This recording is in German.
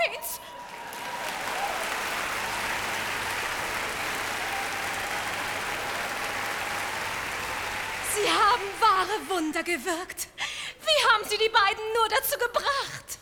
Baines! Sie haben wahre Wunder gewirkt. Wie haben Sie die beiden nur dazu gebracht?